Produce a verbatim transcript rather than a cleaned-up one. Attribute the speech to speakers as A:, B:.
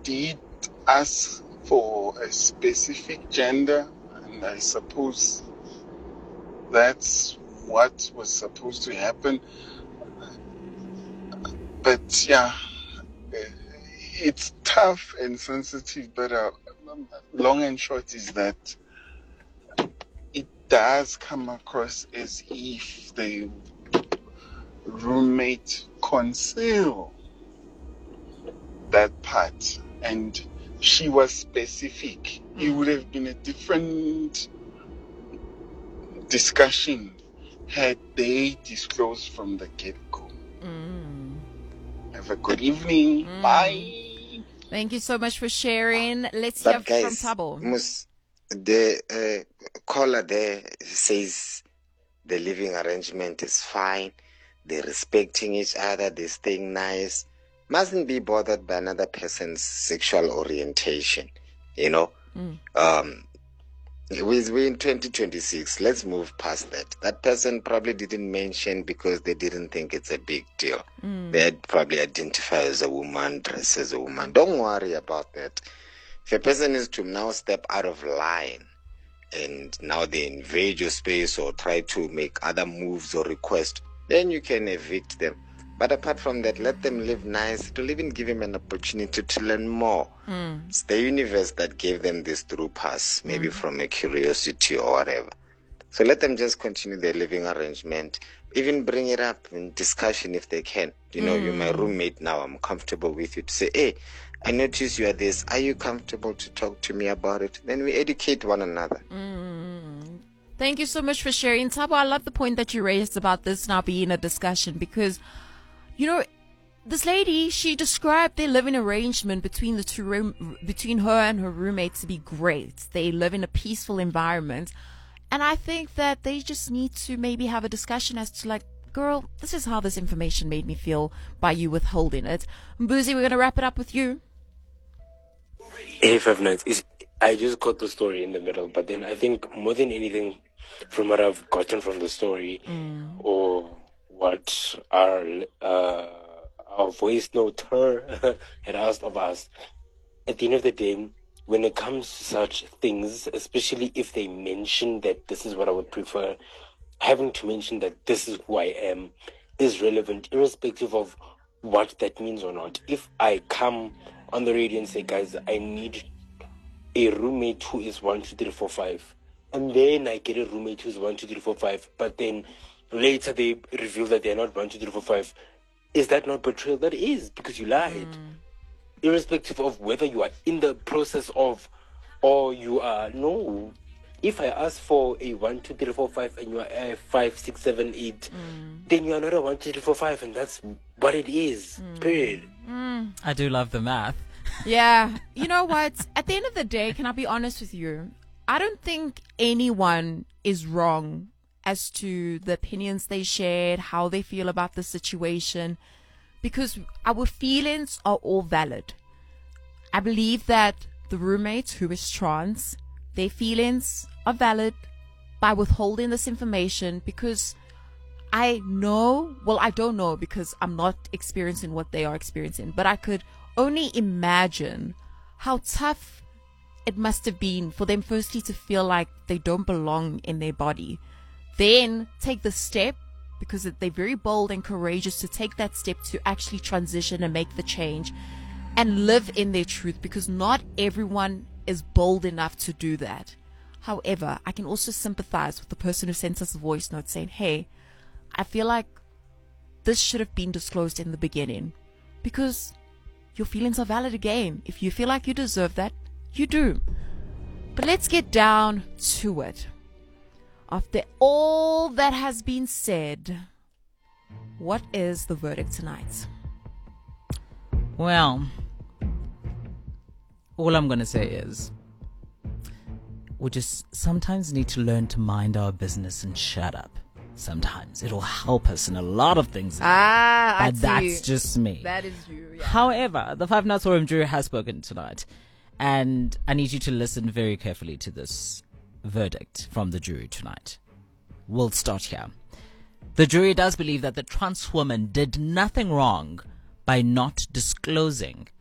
A: did ask for a specific gender, and I suppose that's what was supposed to happen. But yeah, it's tough and sensitive, but uh, long and short is that it does come across as if the roommate concealed that part, and she was specific. It would have been a different discussion had they disclosed from the get-go.
B: Mm.
A: Have a good evening. Mm. Bye.
B: Thank you so much for sharing. Let's
C: but
B: hear
C: guys,
B: from Thabo.
C: Mus, the uh, caller there says the living arrangement is fine. They're respecting each other. They're staying nice. Mustn't be bothered by another person's sexual orientation. You know? Mm. Um, we're in twenty twenty-six. Let's move past that. That person probably didn't mention because they didn't think it's a big deal. Mm. They probably identify as a woman, dress as a woman. Don't worry about that. If a person is to now step out of line and now they invade your space or try to make other moves or requests, then you can evict them. But apart from that, let them live nice. To even give them an opportunity to learn more. Mm. It's the universe that gave them this through pass, maybe mm. from a curiosity or whatever. So let them just continue their living arrangement. Even bring it up in discussion if they can. You know, mm. you're my roommate now. I'm comfortable with you. To say, hey, I notice you are this. Are you comfortable to talk to me about it? Then we educate one another.
B: Mm. Thank you so much for sharing. Thabo, I love the point that you raised about this now being a discussion because, you know, this lady, she described their living arrangement between the two room, between her and her roommates to be great. They live in a peaceful environment. And I think that they just need to maybe have a discussion as to like, girl, this is how this information made me feel by you withholding it. Mbuzi, we're going to wrap it up with you.
D: Hey, Five Nights. It's, I just got the story in the middle, but then I think more than anything from what I've gotten from the story mm. or what our uh, our voice noter had asked of us, at the end of the day, when it comes to such things, especially if they mention that this is what I would prefer, having to mention that this is who I am is relevant, irrespective of what that means or not. If I come on the radio and say, guys, I need a roommate who is one, two, three, four, five, and then I get a roommate who's one, two, three, four, five, but then later they reveal that they're not one, two, three, four, five, is that not betrayal? That is, because you lied. Mm. Irrespective of whether you are in the process of or you are, no. If I ask for a one, two, three, four, five, and you are a five, six, seven, eight, mm. then you are not a one, two, three, four, five, and that's what it is. Mm. Period.
B: Mm.
E: I do love the math.
B: Yeah. You know what? At the end of the day, can I be honest with you? I don't think anyone is wrong as to the opinions they shared, how they feel about the situation, because our feelings are all valid. I believe that the roommate who is trans, their feelings are valid by withholding this information because I know, well, I don't know because I'm not experiencing what they are experiencing, but I could only imagine how tough it must have been for them firstly to feel like they don't belong in their body, then take the step, because they're very bold and courageous to take that step to actually transition and make the change and live in their truth, because not everyone is bold enough to do that. However, I can also sympathize with the person who sent us a voice note saying, hey, I feel like this should have been disclosed in the beginning, because your feelings are valid again. If you feel like you deserve that, you do. But let's get down to it. After all that has been said, what is the verdict tonight?
E: Well, all I'm going to say is we just sometimes need to learn to mind our business and shut up. Sometimes it'll help us in a lot of things.
B: Ah,
E: but that's you. Just me.
B: That is you. Yeah.
E: However, the Five Nuts Forum jury has spoken tonight, and I need you to listen very carefully to this verdict from the jury tonight. We'll start here. The jury does believe that the trans woman did nothing wrong by not disclosing